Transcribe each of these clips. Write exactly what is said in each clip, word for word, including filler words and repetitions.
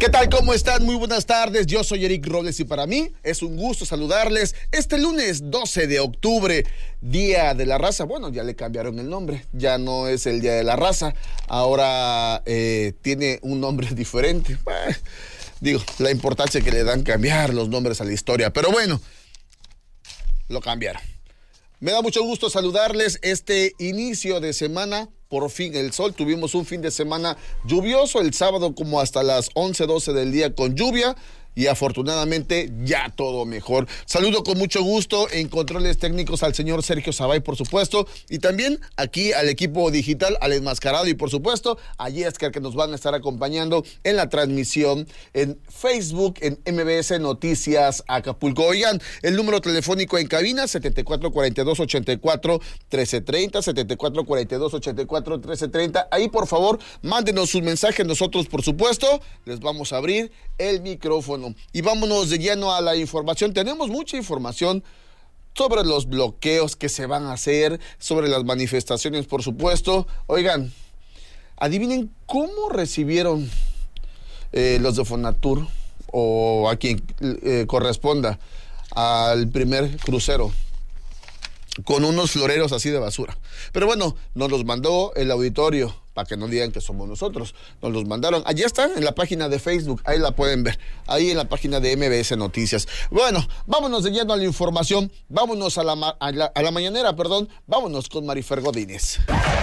¿Qué tal? ¿Cómo están? Muy buenas tardes. Yo soy Eric Robles y para mí es un gusto saludarles este lunes doce de octubre, Día de la Raza. Bueno, ya le cambiaron el nombre, ya no es el Día de la Raza, ahora eh, tiene un nombre diferente. Bueno, digo, la importancia que le dan cambiar los nombres a la historia, pero bueno, lo cambiaron. Me da mucho gusto saludarles este inicio de semana. Por fin el sol, tuvimos un fin de semana lluvioso, el sábado como hasta las once, doce del día con lluvia y afortunadamente ya todo mejor. Saludo con mucho gusto en controles técnicos al señor Sergio Sabay, por supuesto, y también aquí al equipo digital, al enmascarado y por supuesto a Yescar, que nos van a estar acompañando en la transmisión en Facebook, en M B S Noticias Acapulco. Oigan, el número telefónico en cabina, setenta y cuatro cuarenta y dos ochenta y cuatro trece treinta, setenta y cuatro cuarenta y dos ochenta y cuatro trece treinta. Ahí, por favor, mándenos sus mensajes. Nosotros, por supuesto, les vamos a abrir el micrófono. Y vámonos de lleno a la información. Tenemos mucha información sobre los bloqueos que se van a hacer, sobre las manifestaciones, por supuesto. Oigan, adivinen cómo recibieron eh, los de Fonatur, o a quien eh, corresponda, al primer crucero, con unos floreros así de basura. Pero bueno, nos los mandó el auditorio, para que no digan que somos nosotros. Nos los mandaron. Allá están en la página de Facebook, ahí la pueden ver, ahí en la página de M B S Noticias. Bueno, vámonos de lleno a la información, vámonos a la, ma- a la, a la mañanera, perdón, vámonos con Marifer Godínez.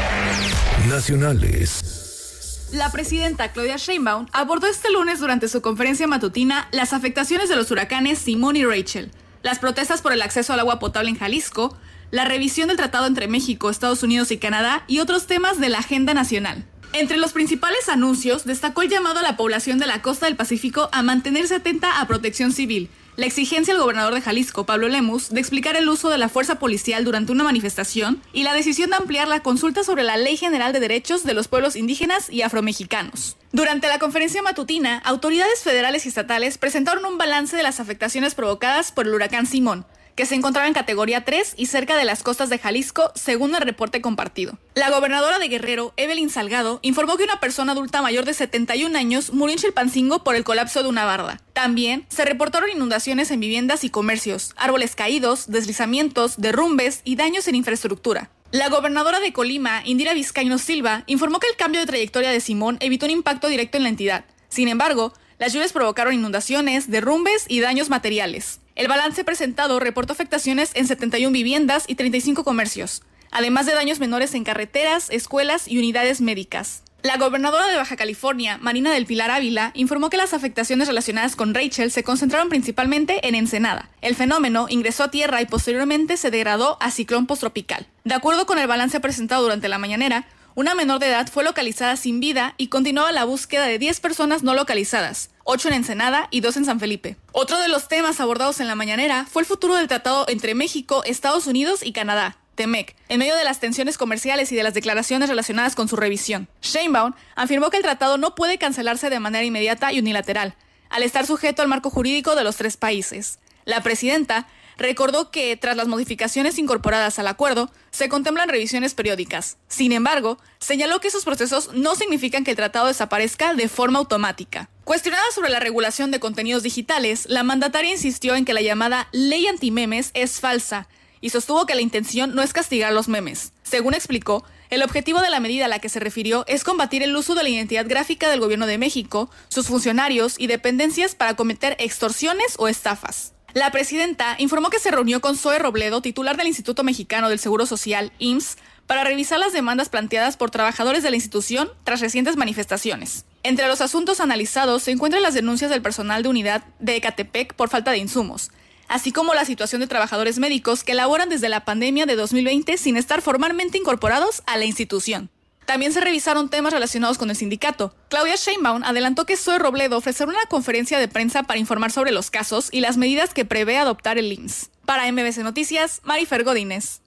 Nacionales. La presidenta Claudia Sheinbaum abordó este lunes durante su conferencia matutina las afectaciones de los huracanes Simón y Rachel, las protestas por el acceso al agua potable en Jalisco, la revisión del tratado entre México, Estados Unidos y Canadá y otros temas de la agenda nacional. Entre los principales anuncios destacó el llamado a la población de la costa del Pacífico a mantenerse atenta a protección civil, la exigencia al gobernador de Jalisco, Pablo Lemus, de explicar el uso de la fuerza policial durante una manifestación y la decisión de ampliar la consulta sobre la Ley General de Derechos de los Pueblos Indígenas y Afromexicanos. Durante la conferencia matutina, autoridades federales y estatales presentaron un balance de las afectaciones provocadas por el huracán Simón, que se encontraba en categoría tres y cerca de las costas de Jalisco, según el reporte compartido. La gobernadora de Guerrero, Evelyn Salgado, informó que una persona adulta mayor de setenta y un años murió en Chilpancingo por el colapso de una barda. También se reportaron inundaciones en viviendas y comercios, árboles caídos, deslizamientos, derrumbes y daños en infraestructura. La gobernadora de Colima, Indira Vizcaíno Silva, informó que el cambio de trayectoria de Simón evitó un impacto directo en la entidad. Sin embargo, las lluvias provocaron inundaciones, derrumbes y daños materiales. El balance presentado reportó afectaciones en setenta y una viviendas y treinta y cinco comercios, además de daños menores en carreteras, escuelas y unidades médicas. La gobernadora de Baja California, Marina del Pilar Ávila, informó que las afectaciones relacionadas con Rachel se concentraron principalmente en Ensenada. El fenómeno ingresó a tierra y posteriormente se degradó a ciclón postropical. De acuerdo con el balance presentado durante la mañanera, una menor de edad fue localizada sin vida y continuaba la búsqueda de diez personas no localizadas, ocho en Ensenada y dos en San Felipe. Otro de los temas abordados en la mañanera fue el futuro del tratado entre México, Estados Unidos y Canadá, TEMEC, en medio de las tensiones comerciales y de las declaraciones relacionadas con su revisión. Sheinbaum afirmó que el tratado no puede cancelarse de manera inmediata y unilateral, al estar sujeto al marco jurídico de los tres países. La presidenta recordó que, tras las modificaciones incorporadas al acuerdo, se contemplan revisiones periódicas. Sin embargo, señaló que esos procesos no significan que el tratado desaparezca de forma automática. Cuestionada sobre la regulación de contenidos digitales, la mandataria insistió en que la llamada ley antimemes es falsa y sostuvo que la intención no es castigar los memes. Según explicó, el objetivo de la medida a la que se refirió es combatir el uso de la identidad gráfica del Gobierno de México, sus funcionarios y dependencias para cometer extorsiones o estafas. La presidenta informó que se reunió con Zoe Robledo, titular del Instituto Mexicano del Seguro Social, I M S S, para revisar las demandas planteadas por trabajadores de la institución tras recientes manifestaciones. Entre los asuntos analizados se encuentran las denuncias del personal de unidad de Ecatepec por falta de insumos, así como la situación de trabajadores médicos que laboran desde la pandemia de dos mil veinte sin estar formalmente incorporados a la institución. También se revisaron temas relacionados con el sindicato. Claudia Sheinbaum adelantó que Zoe Robledo ofrecerá una conferencia de prensa para informar sobre los casos y las medidas que prevé adoptar el I M S S. Para M B S Noticias, Marifer Godínez.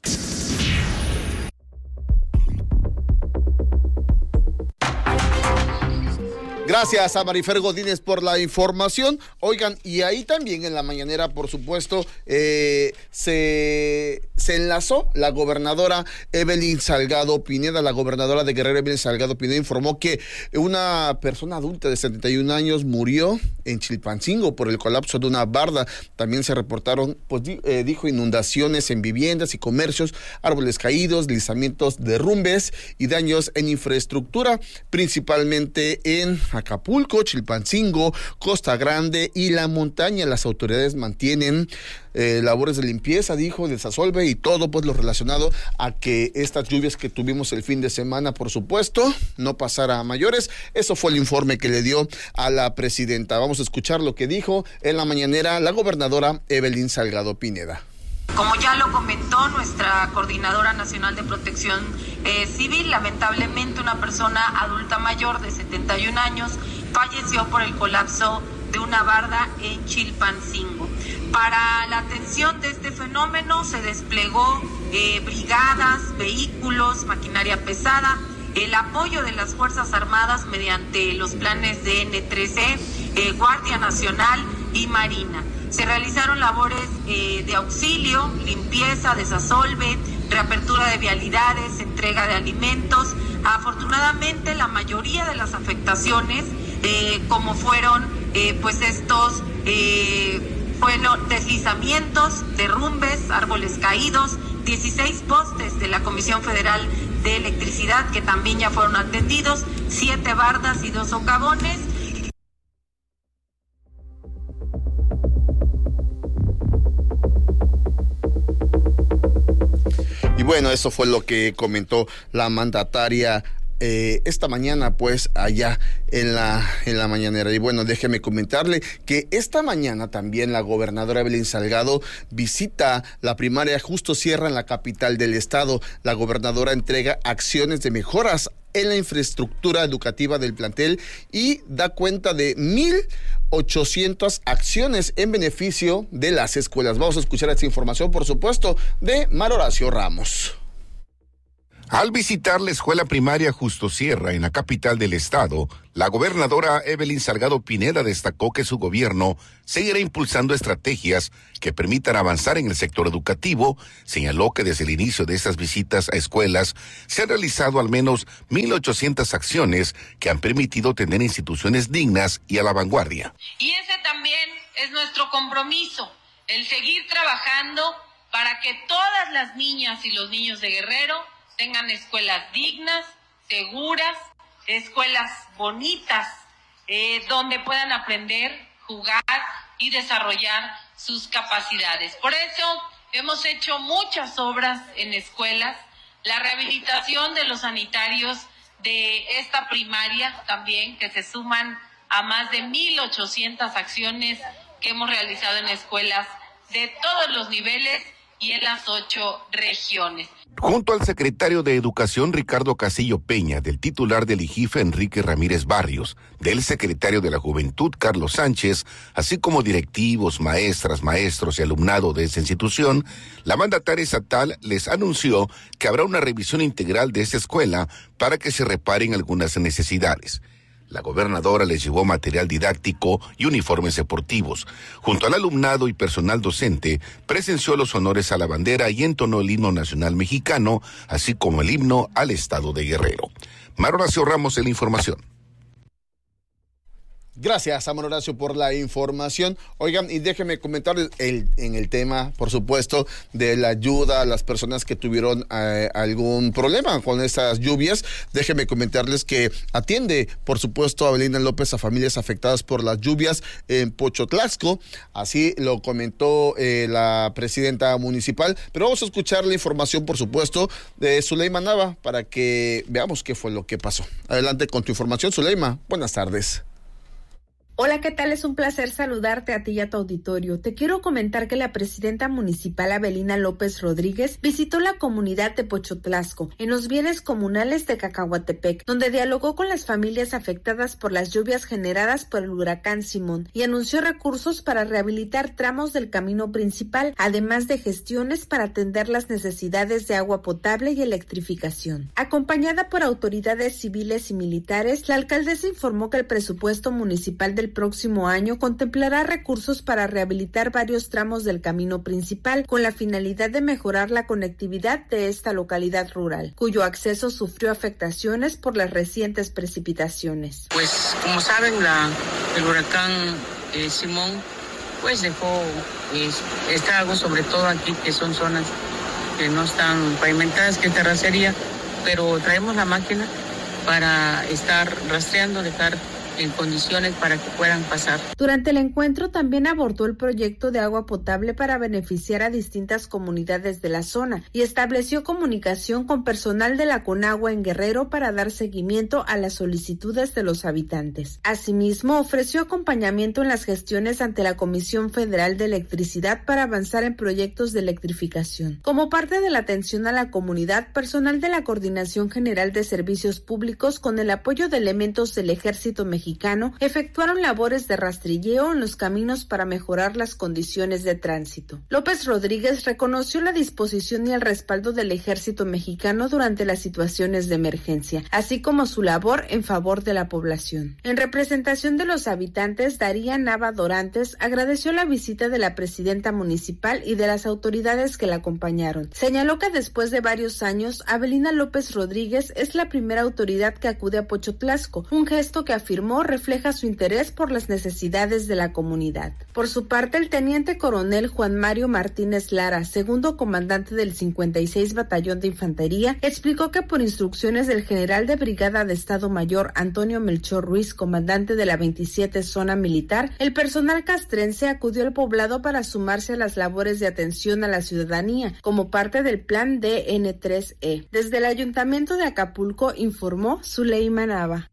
Gracias a Marifer Godínez por la información. Oigan, y ahí también en la mañanera, por supuesto, eh, se, se enlazó la gobernadora Evelyn Salgado Pineda. La gobernadora de Guerrero, Evelyn Salgado Pineda, informó que una persona adulta de setenta y un años murió en Chilpancingo por el colapso de una barda. También se reportaron, pues eh, dijo, inundaciones en viviendas y comercios, árboles caídos, deslizamientos, derrumbes y daños en infraestructura, principalmente en Acapulco, Chilpancingo, Costa Grande y La Montaña. Las autoridades mantienen eh, labores de limpieza, dijo, desasolve y todo pues lo relacionado a que estas lluvias que tuvimos el fin de semana, por supuesto, no pasara a mayores. Eso fue el informe que le dio a la presidenta. Vamos a escuchar lo que dijo en la mañanera la gobernadora Evelyn Salgado Pineda. Como ya lo comentó nuestra Coordinadora Nacional de Protección eh, Civil, lamentablemente una persona adulta mayor de setenta y un años falleció por el colapso de una barda en Chilpancingo. Para la atención de este fenómeno se desplegó eh, brigadas, vehículos, maquinaria pesada, el apoyo de las Fuerzas Armadas mediante los planes de N tres E, eh, Guardia Nacional y Marina. Se realizaron labores eh, de auxilio, limpieza, desasolve, reapertura de vialidades, entrega de alimentos. Afortunadamente, la mayoría de las afectaciones, eh, como fueron eh, pues estos eh, fueron deslizamientos, derrumbes, árboles caídos, dieciséis postes de la Comisión Federal de Electricidad que también ya fueron atendidos, siete bardas y dos socavones. Y bueno, eso fue lo que comentó la mandataria eh, esta mañana, pues, allá en la, en la mañanera. Y bueno, déjeme comentarle que esta mañana también la gobernadora Evelyn Salgado visita la primaria Justo Sierra en la capital del estado. La gobernadora entrega acciones de mejoras en la infraestructura educativa del plantel y da cuenta de mil ochocientas acciones en beneficio de las escuelas. Vamos a escuchar esta información, por supuesto, de Mar Horacio Ramos. Al visitar la escuela primaria Justo Sierra en la capital del estado, la gobernadora Evelyn Salgado Pineda destacó que su gobierno seguirá impulsando estrategias que permitan avanzar en el sector educativo. Señaló que desde el inicio de estas visitas a escuelas se han realizado al menos mil ochocientas acciones que han permitido tener instituciones dignas y a la vanguardia. Y ese también es nuestro compromiso, el seguir trabajando para que todas las niñas y los niños de Guerrero tengan escuelas dignas, seguras, escuelas bonitas, eh, donde puedan aprender, jugar y desarrollar sus capacidades. Por eso hemos hecho muchas obras en escuelas, la rehabilitación de los sanitarios de esta primaria también, que se suman a más de mil ochocientas acciones que hemos realizado en escuelas de todos los niveles y en las ocho regiones. Junto al secretario de Educación Ricardo Casillo Peña, del titular del I G I F Enrique Ramírez Barrios, del secretario de la Juventud Carlos Sánchez, así como directivos, maestras, maestros y alumnado de esa institución, la mandataria estatal les anunció que habrá una revisión integral de esta escuela para que se reparen algunas necesidades. La gobernadora les llevó material didáctico y uniformes deportivos. Junto al alumnado y personal docente, presenció los honores a la bandera y entonó el himno nacional mexicano, así como el himno al estado de Guerrero. Mar Horacio Ramos en la información. Gracias, Amor Horacio, por la información. Oigan, y déjenme comentarles el, en el tema, por supuesto, de la ayuda a las personas que tuvieron eh, algún problema con estas lluvias. Déjenme comentarles que atiende, por supuesto, Abelina López a familias afectadas por las lluvias en Pochotlaxco. Así lo comentó eh, la presidenta municipal. Pero vamos a escuchar la información, por supuesto, de Zuleima Nava para que veamos qué fue lo que pasó. Adelante con tu información, Zuleima. Buenas tardes. Hola, ¿qué tal? Es un placer saludarte a ti y a tu auditorio. Te quiero comentar que la presidenta municipal Avelina López Rodríguez visitó la comunidad de Pochotlasco, en los bienes comunales de Cacahuatepec, donde dialogó con las familias afectadas por las lluvias generadas por el huracán Simón y anunció recursos para rehabilitar tramos del camino principal, además de gestiones para atender las necesidades de agua potable y electrificación. Acompañada por autoridades civiles y militares, la alcaldesa informó que el presupuesto municipal del próximo año contemplará recursos para rehabilitar varios tramos del camino principal con la finalidad de mejorar la conectividad de esta localidad rural, cuyo acceso sufrió afectaciones por las recientes precipitaciones. Pues como saben, la, el huracán eh, Simón pues dejó eh, estragos, sobre todo aquí que son zonas que no están pavimentadas, que es terracería, pero traemos la máquina para estar rastreando, dejar en condiciones para que puedan pasar. Durante el encuentro también abordó el proyecto de agua potable para beneficiar a distintas comunidades de la zona y estableció comunicación con personal de la Conagua en Guerrero para dar seguimiento a las solicitudes de los habitantes. Asimismo, ofreció acompañamiento en las gestiones ante la Comisión Federal de Electricidad para avanzar en proyectos de electrificación. Como parte de la atención a la comunidad, personal de la Coordinación General de Servicios Públicos, con el apoyo de elementos del Ejército Mexicano, Mexicano, efectuaron labores de rastrilleo en los caminos para mejorar las condiciones de tránsito. López Rodríguez reconoció la disposición y el respaldo del Ejército Mexicano durante las situaciones de emergencia, así como su labor en favor de la población. En representación de los habitantes, Daría Nava Dorantes agradeció la visita de la presidenta municipal y de las autoridades que la acompañaron. Señaló que después de varios años, Avelina López Rodríguez es la primera autoridad que acude a Pochotlasco, un gesto que afirmó refleja su interés por las necesidades de la comunidad. Por su parte, el teniente coronel Juan Mario Martínez Lara, segundo comandante del cincuenta y seis Batallón de Infantería, explicó que por instrucciones del general de brigada de Estado Mayor Antonio Melchor Ruiz, comandante de la veintisiete Zona Militar, el personal castrense acudió al poblado para sumarse a las labores de atención a la ciudadanía, como parte del plan D N tres E. Desde el Ayuntamiento de Acapulco, informó Zuleima Nava.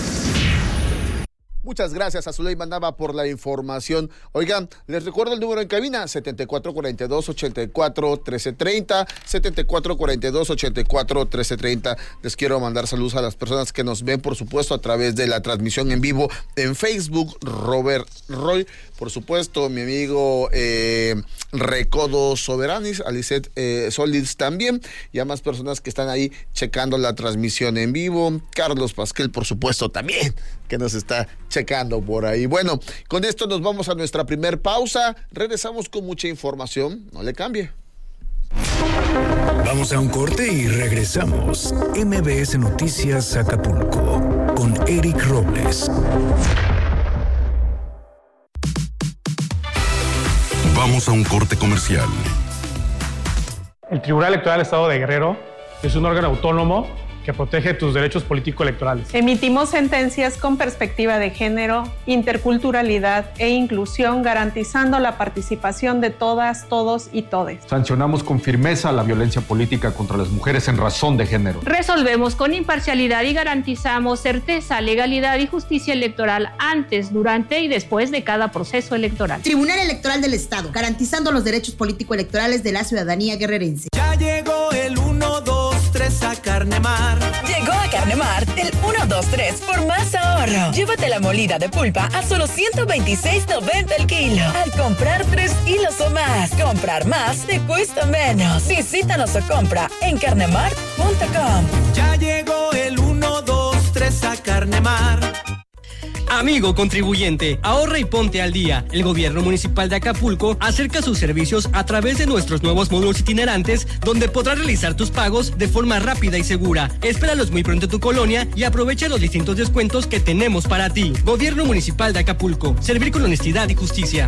Muchas gracias a Zuleima Nava por la información. Oigan, les recuerdo el número en cabina, setenta y cuatro cuarenta y dos, ochenta y cuatro, trece treinta, setenta y cuatro cuarenta y dos, ochenta y cuatro, trece treinta. Les quiero mandar saludos a las personas que nos ven, por supuesto, a través de la transmisión en vivo en Facebook, Robert Roy, por supuesto, mi amigo eh, Recodo Soberanis, Alicet eh, Solís también, y a más personas que están ahí checando la transmisión en vivo. Carlos Pasquel, por supuesto, también, que nos está checando por ahí. Bueno, con esto nos vamos a nuestra primer pausa. Regresamos con mucha información. No le cambie. Vamos a un corte y regresamos. M B S Noticias Acapulco con Eric Robles. Vamos a un corte comercial. El Tribunal Electoral del Estado de Guerrero es un órgano autónomo que protege tus derechos político-electorales. Emitimos sentencias con perspectiva de género, interculturalidad e inclusión, garantizando la participación de todas, todos y todes. Sancionamos con firmeza la violencia política contra las mujeres en razón de género. Resolvemos con imparcialidad y garantizamos certeza, legalidad y justicia electoral antes, durante y después de cada proceso electoral. Tribunal Electoral del Estado, garantizando los derechos político-electorales de la ciudadanía guerrerense. Ya llegó el uno, dos, tres a Carnemar. Llegó a Carnemar el uno, dos, tres por más ahorro. Llévate la molida de pulpa a solo ciento veintiséis noventa el kilo. Al comprar tres kilos o más, comprar más te cuesta menos. Visítanos o compra en carnemar punto com. Ya llegó el uno, dos, tres a Carnemar. Amigo contribuyente, ahorra y ponte al día. El gobierno municipal de Acapulco acerca sus servicios a través de nuestros nuevos módulos itinerantes, donde podrás realizar tus pagos de forma rápida y segura. Espéralos muy pronto en tu colonia y aprovecha los distintos descuentos que tenemos para ti. Gobierno municipal de Acapulco. Servir con honestidad y justicia.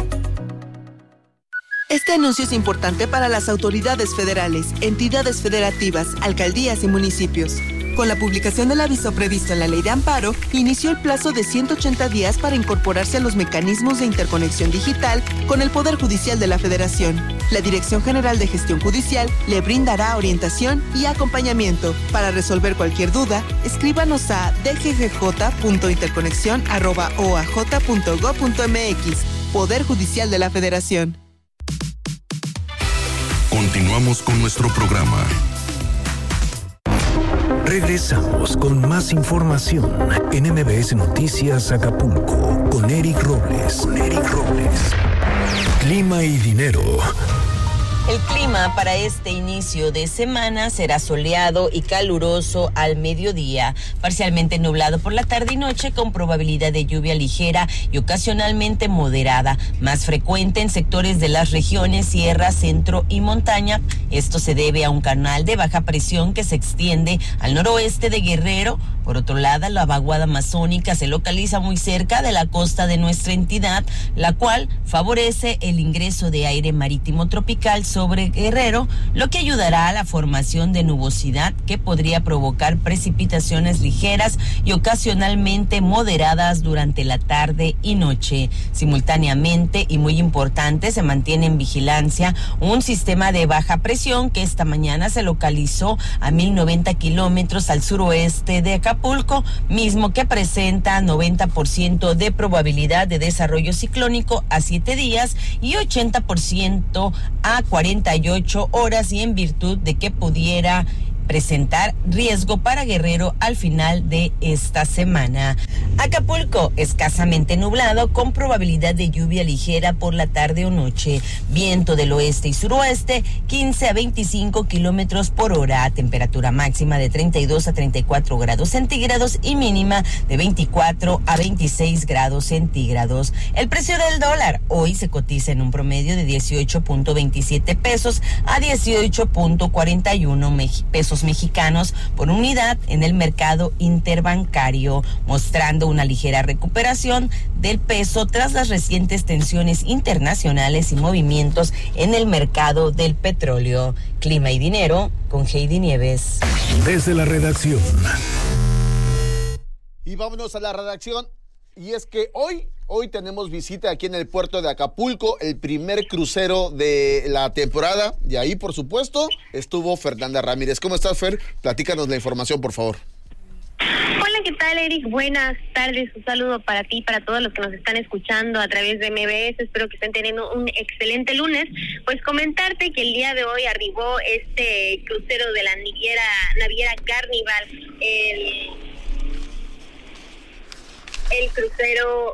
Este anuncio es importante para las autoridades federales, entidades federativas, alcaldías y municipios. Con la publicación del aviso previsto en la Ley de Amparo, inició el plazo de ciento ochenta días para incorporarse a los mecanismos de interconexión digital con el Poder Judicial de la Federación. La Dirección General de Gestión Judicial le brindará orientación y acompañamiento. Para resolver cualquier duda, escríbanos a d g g j punto interconexión arroba o a j punto gob punto m x. Poder Judicial de la Federación. Continuamos con nuestro programa. Regresamos con más información en M B S Noticias Acapulco con Eric Robles. Con Eric Robles. Clima y dinero. El clima para este inicio de semana será soleado y caluroso al mediodía, parcialmente nublado por la tarde y noche con probabilidad de lluvia ligera y ocasionalmente moderada, más frecuente en sectores de las regiones sierra, centro y montaña. Esto se debe a un canal de baja presión que se extiende al noroeste de Guerrero. Por otro lado, la vaguada amazónica se localiza muy cerca de la costa de nuestra entidad, la cual favorece el ingreso de aire marítimo tropical sobre Guerrero, lo que ayudará a la formación de nubosidad que podría provocar precipitaciones ligeras y ocasionalmente moderadas durante la tarde y noche. Simultáneamente, y muy importante, se mantiene en vigilancia un sistema de baja presión que esta mañana se localizó a mil noventa kilómetros al suroeste de Acapulco, mismo que presenta noventa por ciento de probabilidad de desarrollo ciclónico a siete días y ochenta por ciento a cuarenta y ocho horas, y en virtud de que pudiera presentar riesgo para Guerrero al final de esta semana. Acapulco, escasamente nublado con probabilidad de lluvia ligera por la tarde o noche. Viento del oeste y suroeste, quince a veinticinco kilómetros por hora. Temperatura máxima de treinta y dos a treinta y cuatro grados centígrados y mínima de veinticuatro a veintiséis grados centígrados. El precio del dólar hoy se cotiza en un promedio de dieciocho punto veintisiete pesos a dieciocho punto cuarenta y uno pesos mexicanos por unidad en el mercado interbancario, mostrando una ligera recuperación del peso tras las recientes tensiones internacionales y movimientos en el mercado del petróleo. Clima y dinero con Heidi Nieves. Desde la redacción. Y vámonos a la redacción. Y es que hoy, hoy tenemos visita aquí en el puerto de Acapulco, el primer crucero de la temporada. Y ahí, por supuesto, estuvo Fernanda Ramírez. ¿Cómo estás, Fer? Platícanos la información, por favor. Hola, ¿qué tal, Eric? Buenas tardes. Un saludo para ti, para todos los que nos están escuchando a través de M B S. Espero que estén teniendo un excelente lunes. Pues comentarte que el día de hoy arribó este crucero de la naviera, naviera Carnival, el... el crucero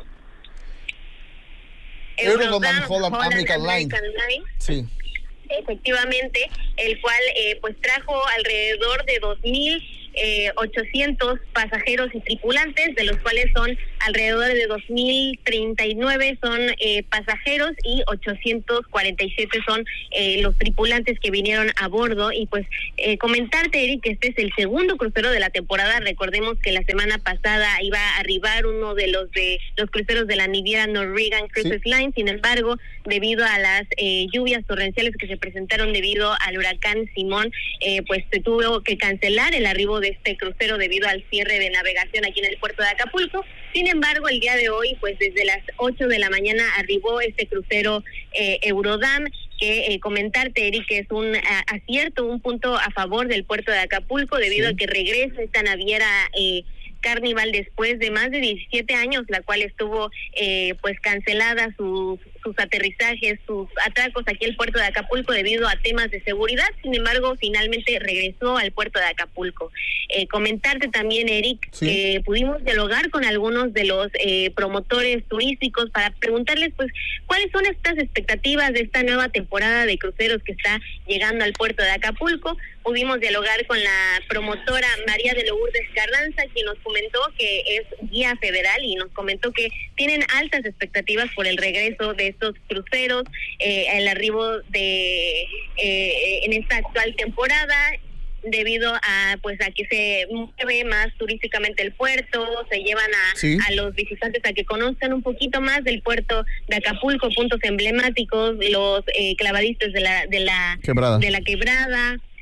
Eurodan Holland American Line. Line. Sí. Efectivamente, el cual eh, pues trajo alrededor de dos mil ochocientos pasajeros y tripulantes, de los cuales son alrededor de dos mil treinta y nueve son eh, pasajeros y ochocientos cuarenta y siete son eh, los tripulantes que vinieron a bordo. Y pues eh, comentarte, Eric, que este es el segundo crucero de la temporada. Recordemos que la semana pasada iba a arribar uno de los de los cruceros de la naviera Norwegian Cruises sí. Line. Sin embargo, debido a las eh, lluvias torrenciales que se presentaron debido al huracán Simón, eh, pues se tuvo que cancelar el arribo de este crucero debido al cierre de navegación aquí en el puerto de Acapulco. Sin embargo, el día de hoy, pues desde las ocho de la mañana arribó este crucero eh, Eurodam, que eh, comentarte, Eric, que es un a, acierto, un punto a favor del puerto de Acapulco, debido sí. a que regresa esta naviera eh, Carnival después de más de diecisiete años, la cual estuvo eh, pues cancelada sus sus aterrizajes, sus atracos aquí al puerto de Acapulco debido a temas de seguridad. Sin embargo, finalmente regresó al puerto de Acapulco. Eh, comentarte también, Eric, sí. que pudimos dialogar con algunos de los eh, promotores turísticos para preguntarles, pues, cuáles son estas expectativas de esta nueva temporada de cruceros que está llegando al puerto de Acapulco. Pudimos dialogar con la promotora María de Lourdes Carranza, quien nos comentó que es guía federal y nos comentó que tienen altas expectativas por el regreso de estos cruceros, eh, el arribo de eh, en esta actual temporada, debido a pues a que se mueve más turísticamente el puerto, se llevan a, sí. a los visitantes a que conozcan un poquito más del puerto de Acapulco, puntos emblemáticos, los eh, clavadistas de la de la quebrada. de la quebrada.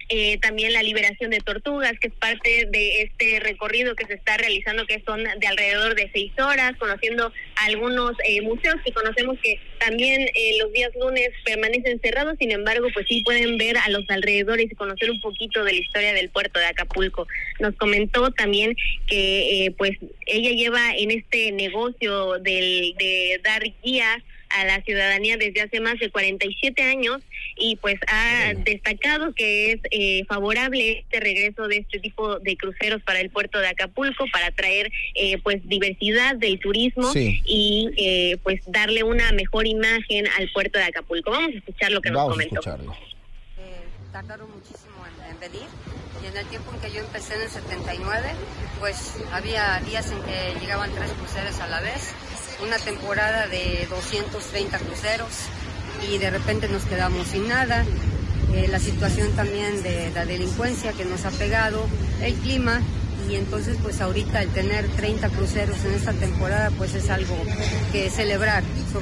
eh, también la liberación de tortugas, que es parte de este recorrido que se está realizando, que son de alrededor de seis horas, conociendo algunos eh, museos que conocemos que también eh, los días lunes permanecen cerrados, sin embargo, pues sí pueden ver a los alrededores y conocer un poquito de la historia del puerto de Acapulco. Nos comentó también que eh, pues ella lleva en este negocio del, de dar guías a la ciudadanía desde hace más de cuarenta y siete años y pues ha destacado que es eh, favorable este regreso de este tipo de cruceros para el puerto de Acapulco para traer eh, pues diversidad del turismo sí. y eh, pues darle una mejor imagen al puerto de Acapulco. Vamos a escuchar lo que Vamos nos comentó. Eh, tardaron muchísimo en, en venir y en el tiempo en que yo empecé en el setenta y nueve pues había días en que llegaban tres cruceros a la vez, una temporada de doscientos treinta cruceros y de repente nos quedamos sin nada. Eh, la situación también de la delincuencia que nos ha pegado, el clima, y entonces pues ahorita el tener treinta cruceros en esta temporada pues es algo que celebrar. Sobre...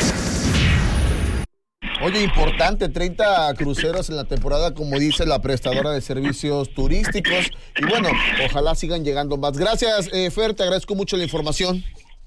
Oye, importante, treinta cruceros en la temporada, como dice la prestadora de servicios turísticos, y bueno, ojalá sigan llegando más. Gracias, eh, Fer, te agradezco mucho la información.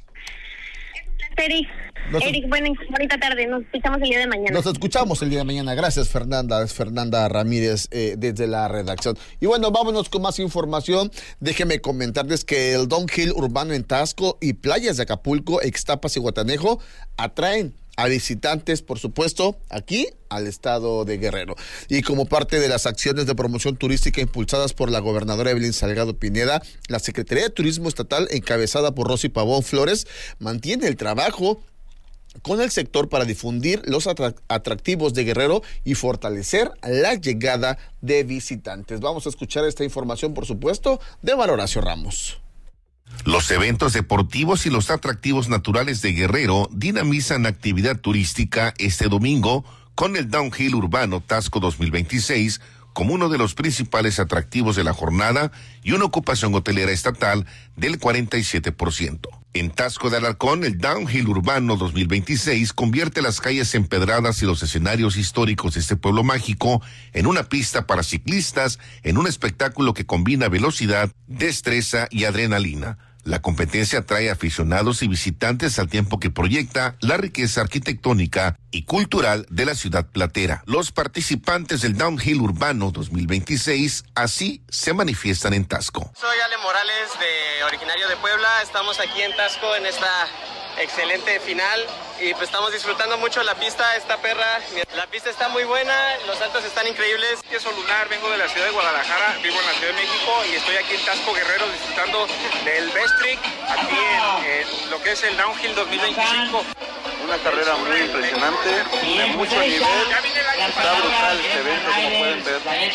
Eric, nos, Eric, bueno, bonita tarde, nos escuchamos el día de mañana. Nos escuchamos el día de mañana, gracias Fernanda, es Fernanda Ramírez eh, desde la redacción. Y bueno, vámonos con más información. Déjenme comentarles que el downhill urbano en Taxco y playas de Acapulco, Ixtapas y Guatanejo atraen a visitantes, por supuesto, aquí al estado de Guerrero. Y como parte de las acciones de promoción turística impulsadas por la gobernadora Evelyn Salgado Pineda, la Secretaría de Turismo Estatal, encabezada por Rosy Pavón Flores, mantiene el trabajo con el sector para difundir los atractivos de Guerrero y fortalecer la llegada de visitantes. Vamos a escuchar esta información, por supuesto, de Horacio Ramos. Los eventos deportivos y los atractivos naturales de Guerrero dinamizan la actividad turística este domingo con el Downhill Urbano Taxco dos mil veintiséis como uno de los principales atractivos de la jornada y una ocupación hotelera estatal del cuarenta y siete por ciento. En Taxco de Alarcón, el Downhill Urbano dos mil veintiséis convierte las calles empedradas y los escenarios históricos de este pueblo mágico en una pista para ciclistas, en un espectáculo que combina velocidad, destreza y adrenalina. La competencia atrae aficionados y visitantes al tiempo que proyecta la riqueza arquitectónica y cultural de la ciudad platera. Los participantes del Downhill Urbano dos mil veintiséis así se manifiestan en Taxco. Soy Ale Morales, de originario de Puebla. Estamos aquí en Taxco en esta excelente final y pues estamos disfrutando mucho la pista, esta perra. La pista está muy buena, los saltos están increíbles. Yo soy Lunar, vengo de la ciudad de Guadalajara, vivo en la Ciudad de México y estoy aquí en Taxco Guerrero disfrutando del Best Trick, aquí en, en lo que es el Downhill dos mil veinticinco. Una carrera muy impresionante, de mucho nivel, está brutal este evento, como pueden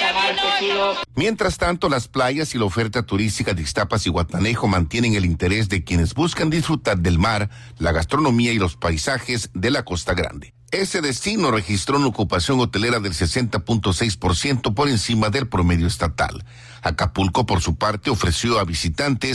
ver. Mientras tanto, las playas y la oferta turística de Ixtapas y Guatanejo mantienen el interés de quienes buscan disfrutar del mar, la gastronomía y los paisajes de la Costa Grande. Ese destino registró una ocupación hotelera del sesenta punto seis por ciento por encima del promedio estatal. Acapulco, por su parte, ofreció a visitantes